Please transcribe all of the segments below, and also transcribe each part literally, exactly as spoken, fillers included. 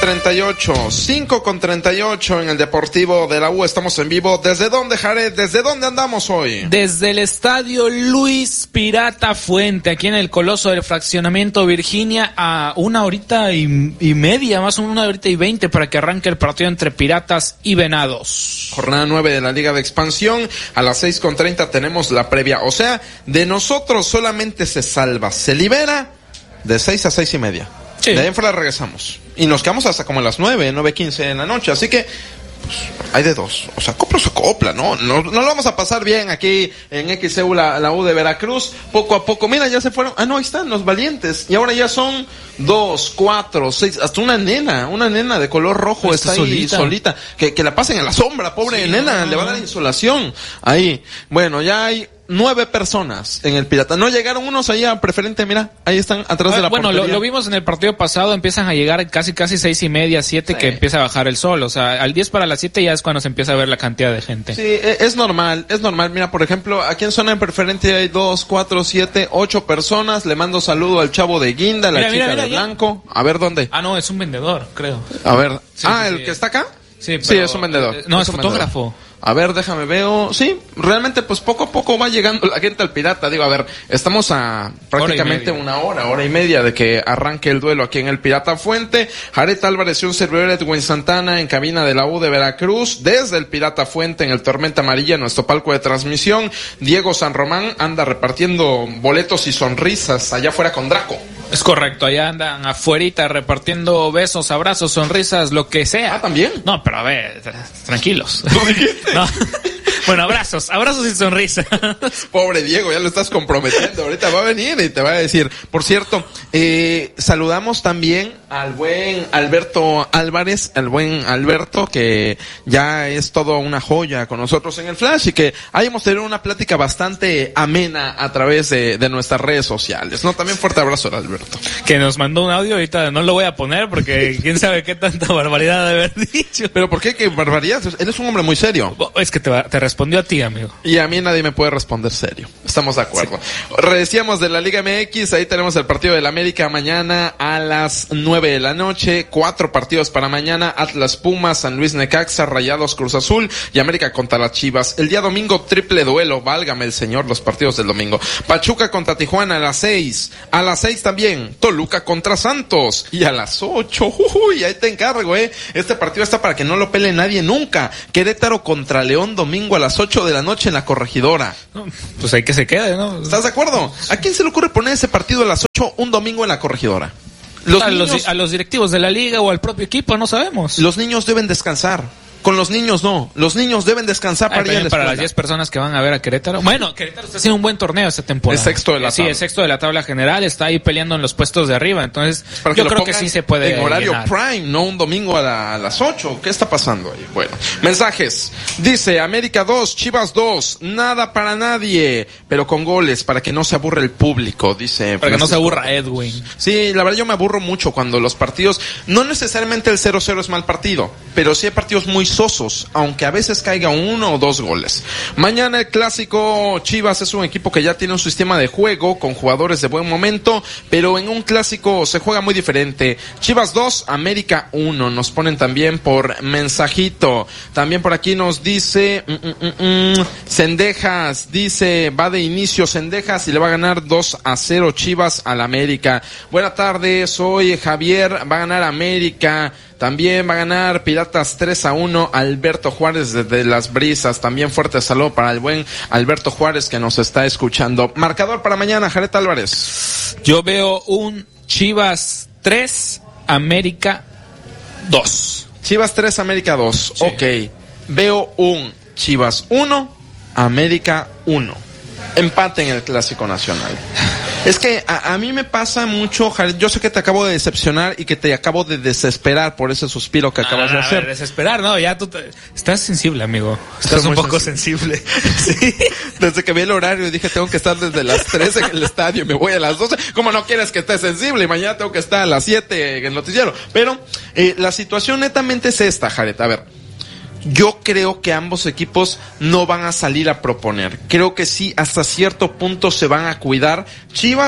treinta y ocho, cinco con treinta y ocho en el Deportivo de la U. Estamos en vivo. ¿Desde dónde, Jared? ¿Desde dónde andamos hoy? Desde el estadio Luis Pirata Fuente, aquí en el Coloso del Fraccionamiento Virginia, a una horita y, y media, más o menos una horita y veinte para que arranque el partido entre Piratas y Venados. Jornada nueve de la Liga de Expansión. A las seis con treinta tenemos la previa. O sea, de nosotros solamente se salva, se libera de seis a seis y media. Sí. De ahí en fuera regresamos. Y nos quedamos hasta como a las nueve, nueve quince en la noche. Así que, pues, hay de dos. O sea, copla o se copla, ¿no? No, no lo vamos a pasar bien aquí en X C U, la, la U de Veracruz. Poco a poco. Mira, ya se fueron. Ah, no, ahí están los valientes. Y ahora ya son dos, cuatro, seis. Hasta una nena, una nena de color rojo está, está ahí solita. solita. Que, que la pasen en la sombra, pobre sí, nena. No, le va a dar insolación. Ahí. Bueno, ya hay nueve personas en el Pirata. No llegaron unos ahí a preferente, mira, ahí están atrás ah, de la bueno, portería. Bueno, lo, lo vimos en el partido pasado, empiezan a llegar casi casi seis y media, siete, sí. Que empieza a bajar el sol. O sea, al diez para las siete ya es cuando se empieza a ver la cantidad de gente. Sí, es normal, es normal. Mira, por ejemplo, aquí en zona en preferente hay dos, cuatro, siete, ocho personas. Le mando saludo al chavo de Guinda, la mira, chica mira, mira, de blanco. A ver, ¿dónde? Ah, no, es un vendedor, creo. A ver. Sí, ah, sí, ¿el sí. que está acá? Sí, pero, sí, es un vendedor. Eh, no, es, es fotógrafo. Vendedor. A ver, déjame veo. Sí, realmente pues poco a poco va llegando la gente al Pirata. Digo, a ver, estamos a prácticamente hora una hora, hora y media de que arranque el duelo aquí en el Pirata Fuente. Jared Álvarez y un servidor Edwin Santana en cabina de la U de Veracruz. Desde el Pirata Fuente en el Tormenta Amarilla, nuestro palco de transmisión. Diego San Román anda repartiendo boletos y sonrisas allá afuera con Draco. Es correcto, allá andan afuerita repartiendo besos, abrazos, sonrisas, lo que sea. Ah, ¿también? No, pero a ver, tranquilos. No. Bueno, abrazos, abrazos y sonrisas. Pobre Diego, ya lo estás comprometiendo. Ahorita va a venir y te va a decir. Por cierto, eh, saludamos también al buen Alberto Álvarez, al buen Alberto, que ya es todo una joya con nosotros en el Flash y que ahí hemos tenido una plática bastante amena a través de, de nuestras redes sociales. No, también fuerte abrazo al Alberto. Que nos mandó un audio, ahorita no lo voy a poner porque quién sabe qué tanta barbaridad de haber dicho. ¿Pero por qué? ¿Qué barbaridad? Él es un hombre muy serio. Es que te, va, te respondió a ti, amigo. Y a mí nadie me puede responder serio. Estamos de acuerdo. Sí. Decíamos de la Liga M X, ahí tenemos el partido del América mañana a las nueve de la noche. Cuatro partidos para mañana: Atlas Pumas, San Luis Necaxa, Rayados Cruz Azul y América contra las Chivas. El día domingo, triple duelo, válgame el señor, los partidos del domingo. Pachuca contra Tijuana a las seis. A las seis también, Toluca contra Santos. Y a las ocho, uy, ahí te encargo, eh. Este partido está para que no lo pele nadie nunca. Querétaro contra León, domingo a las ocho de la noche en la Corregidora. Pues ahí que se quede, ¿no? ¿Estás de acuerdo? ¿A quién se le ocurre poner ese partido a las ocho un domingo en la Corregidora? Los a, niños, los, a los directivos de la liga o al propio equipo, no sabemos. Los niños deben descansar. Con los niños no, los niños deben descansar para Ay, ir a la para las diez personas que van a ver a Querétaro. Bueno, Querétaro está haciendo un buen torneo esta temporada. Es sexto de la sí, tabla. es sexto de la tabla general, está ahí peleando en los puestos de arriba, entonces yo creo que sí se puede en horario llenar. Prime, no un domingo a, la, a las ocho. ¿Qué está pasando ahí? Bueno, mensajes. Dice América dos, Chivas dos, nada para nadie, pero con goles para que no se aburra el público, dice. Para Francisco. Que no se aburra Edwin. Sí, la verdad yo me aburro mucho cuando los partidos, no necesariamente el cero cero es mal partido, pero sí hay partidos muy sosos, aunque aunque a veces caiga uno o dos goles. Mañana el clásico. Chivas es un equipo que ya tiene un sistema de juego con jugadores de buen momento, pero en un clásico se juega muy diferente. Chivas dos, América uno, nos ponen también por mensajito. También por aquí nos dice mm, mm, mm, Cendejas, dice va de inicio Cendejas y le va a ganar dos a cero Chivas al América. Buenas tardes, soy Javier, va a ganar América. También va a ganar Piratas tres a uno, Alberto Juárez desde Las Brisas. También fuerte saludo para el buen Alberto Juárez que nos está escuchando. Marcador para mañana, Jared Álvarez. Yo veo un Chivas tres, América dos. Chivas tres, América dos. Sí. Ok. Veo un Chivas uno, América uno. Empate en el Clásico Nacional. Es que a, a mí me pasa mucho, Jared, yo sé que te acabo de decepcionar y que te acabo de desesperar por ese suspiro que acabas ah, de hacer. Desesperar, no, ya tú te... estás sensible, amigo. Estás un poco sensible. sensible. Sí. Desde que vi el horario dije, tengo que estar desde las tres en el estadio y me voy a las doce. ¿Cómo no quieres que esté sensible? Y mañana tengo que estar a las siete en el noticiero. Pero eh, la situación netamente es esta, Jared. A ver. Yo creo que ambos equipos no van a salir a proponer. Creo que sí, hasta cierto punto se van a cuidar. Chivas,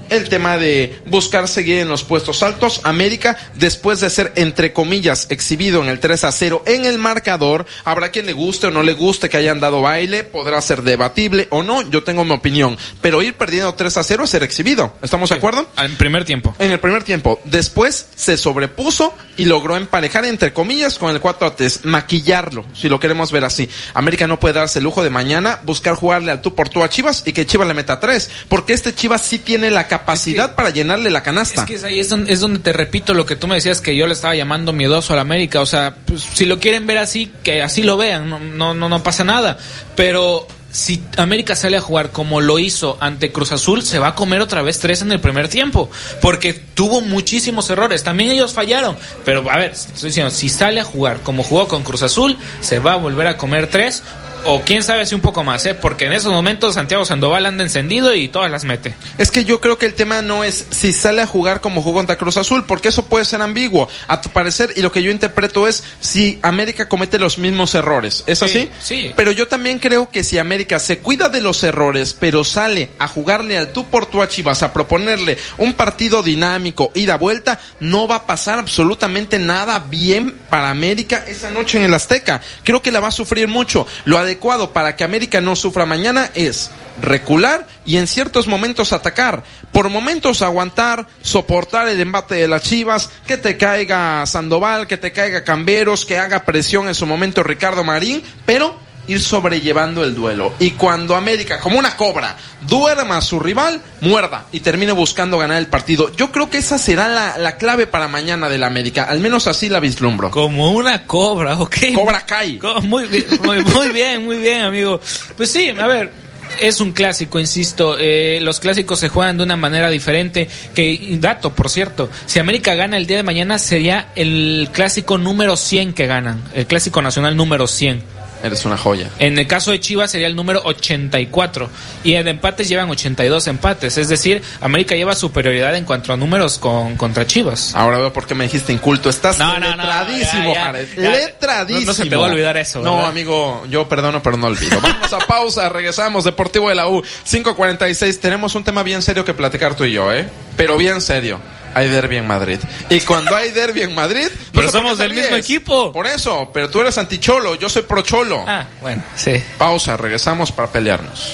el tema de buscar seguir en los puestos altos. América, después de ser, entre comillas, exhibido en el tres a cero en el marcador, habrá quien le guste o no le guste que hayan dado baile, podrá ser debatible o no, yo tengo mi opinión, pero ir perdiendo tres a cero es ser exhibido, ¿estamos sí, de acuerdo? En primer tiempo. En el primer tiempo. Después se sobrepuso y logró emparejar, entre comillas, con el cuatro a tres, maquillarlo, si lo queremos ver así. América no puede darse el lujo de mañana buscar jugarle al tú por tú a Chivas y que Chivas le meta tres, porque este Chivas sí tiene la capacidad es que, para llenarle la canasta. Es que es ahí es donde, es donde te repito lo que tú me decías, que yo le estaba llamando miedoso al América. O sea, pues, si lo quieren ver así, que así lo vean, no, no, no, no pasa nada, pero si América sale a jugar como lo hizo ante Cruz Azul, se va a comer otra vez tres en el primer tiempo, porque tuvo muchísimos errores, también ellos fallaron, pero a ver, estoy diciendo, si sale a jugar como jugó con Cruz Azul, se va a volver a comer tres, o quién sabe si un poco más, ¿eh? Porque en esos momentos Santiago Sandoval anda encendido y todas las mete. Es que yo creo que el tema no es si sale a jugar como jugó contra Cruz Azul, porque eso puede ser ambiguo, a tu parecer, y lo que yo interpreto es si América comete los mismos errores, ¿es sí, así? Sí. Pero yo también creo que si América se cuida de los errores, pero sale a jugarle al tú por tú a Chivas, a proponerle un partido dinámico, ida-vuelta, no va a pasar absolutamente nada bien para América esa noche en el Azteca. Creo que la va a sufrir mucho. Lo adecuado para que América no sufra mañana es recular y en ciertos momentos atacar, por momentos aguantar, soportar el embate de las Chivas, que te caiga Sandoval, que te caiga Camberos, que haga presión en su momento Ricardo Marín, pero ir sobrellevando el duelo. Y cuando América, como una cobra, duerma a su rival, muerda y termine buscando ganar el partido. Yo creo que esa será la, la clave para mañana del América. Al menos así la vislumbro. Como una cobra, ok. Cobra Kai. Muy bien, muy, muy bien, muy bien, amigo. Pues sí, a ver, es un clásico, insisto. Eh, los clásicos se juegan de una manera diferente. Que, dato, por cierto, si América gana el día de mañana, sería el clásico número cien que ganan. El clásico nacional número cien. Eres una joya. En el caso de Chivas sería el número ochenta y cuatro. Y en empates llevan ochenta y dos empates. Es decir, América lleva superioridad en cuanto a números con, contra Chivas. Ahora veo por qué me dijiste inculto. Estás no, no, letradísimo, no, ya, ya, Jared. ya, letradísimo. No, no se te va a olvidar eso, ¿verdad? No, amigo, yo perdono, pero no olvido. Vamos a pausa, regresamos. Deportivo de la U, cinco cuarenta y seis. Tenemos un tema bien serio que platicar tú y yo, ¿eh? Pero bien serio. Hay derbi en Madrid. Y cuando hay derbi en Madrid... Pero no somos del mismo equipo. Por eso, pero tú eres anticholo, yo soy pro cholo. Ah, bueno, sí. Pausa, regresamos para pelearnos.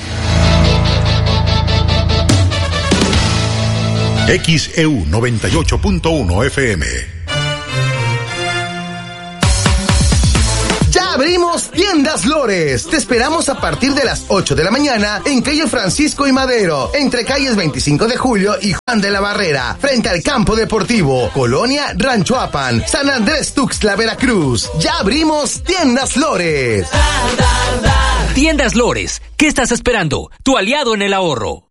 X E U noventa y ocho punto uno F M. Abrimos Tiendas Lores. Te esperamos a partir de las ocho de la mañana en calle Francisco y Madero, entre calles veinticinco de julio y Juan de la Barrera, frente al campo deportivo, Colonia Rancho Apan, San Andrés Tuxtla, Veracruz. Ya abrimos Tiendas Lores. Tiendas Lores, ¿qué estás esperando? Tu aliado en el ahorro.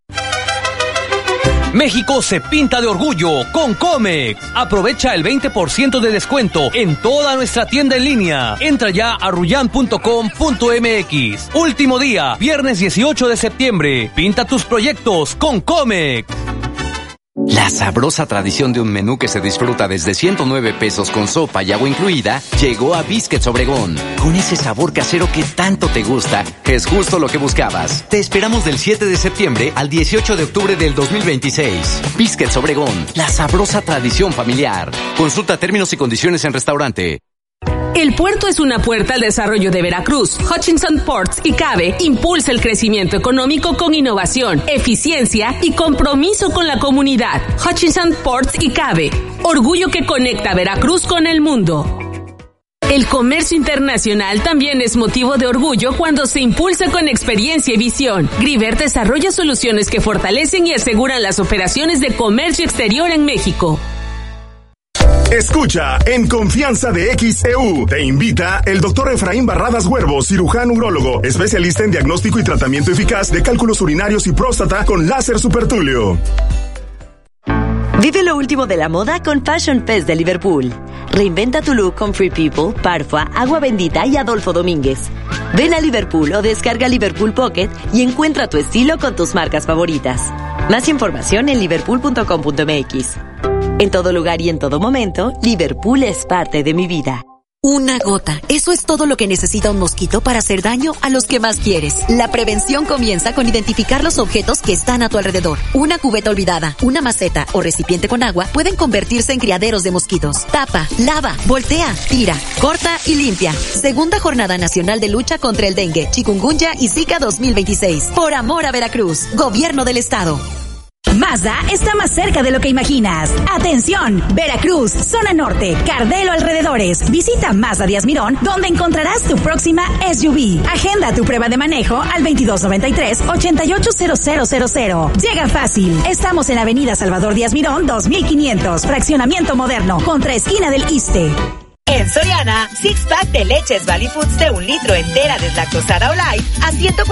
México se pinta de orgullo con Comex. Aprovecha el veinte por ciento de descuento en toda nuestra tienda en línea. Entra ya a ruyan punto com punto m x. Último día, viernes dieciocho de septiembre. Pinta tus proyectos con Comex. La sabrosa tradición de un menú que se disfruta desde ciento nueve pesos con sopa y agua incluida llegó a Biscuits Obregón. Con ese sabor casero que tanto te gusta, es justo lo que buscabas. Te esperamos del siete de septiembre al dieciocho de octubre del dos mil veintiséis. Biscuits Obregón, la sabrosa tradición familiar. Consulta términos y condiciones en restaurante. El puerto es una puerta al desarrollo de Veracruz. Hutchinson Ports y CABE impulsa el crecimiento económico con innovación, eficiencia y compromiso con la comunidad. Hutchinson Ports y CABE, orgullo que conecta a Veracruz con el mundo. El comercio internacional también es motivo de orgullo cuando se impulsa con experiencia y visión. Griver desarrolla soluciones que fortalecen y aseguran las operaciones de comercio exterior en México. Escucha En Confianza de X E U. Te invita el doctor Efraín Barradas Huervo, cirujano urólogo, especialista en diagnóstico y tratamiento eficaz de cálculos urinarios y próstata con láser supertulio. Vive lo último de la moda con Fashion Fest de Liverpool. Reinventa tu look con Free People, Parfua, Agua Bendita y Adolfo Domínguez. Ven a Liverpool o descarga Liverpool Pocket y encuentra tu estilo con tus marcas favoritas. Más información en liverpool punto com punto m x. En todo lugar y en todo momento, Liverpool es parte de mi vida. Una gota. Eso es todo lo que necesita un mosquito para hacer daño a los que más quieres. La prevención comienza con identificar los objetos que están a tu alrededor. Una cubeta olvidada, una maceta o recipiente con agua pueden convertirse en criaderos de mosquitos. Tapa, lava, voltea, tira, corta y limpia. Segunda Jornada Nacional de Lucha contra el Dengue, Chikungunya y Zika dos mil veintiséis. Por amor a Veracruz. Gobierno del Estado. Mazda está más cerca de lo que imaginas. Atención, Veracruz, zona norte, Cardel o alrededores. Visita Mazda Díaz Mirón, donde encontrarás tu próxima S U V. Agenda tu prueba de manejo al veintidós noventa y tres, ochenta y ocho cero cero cero cero. Llega fácil. Estamos en Avenida Salvador Díaz Mirón, dos mil quinientos, fraccionamiento moderno, contra esquina del Iste. En Soriana, six pack de leches Valley Foods de un litro entera deslactosada o light a ciento